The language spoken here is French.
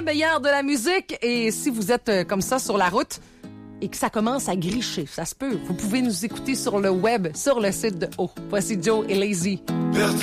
meilleur de la musique. Et si vous êtes comme ça sur la route et que ça commence à gricher, ça se peut, vous pouvez nous écouter sur le web, sur le site de O. Voici Joe et Lazy.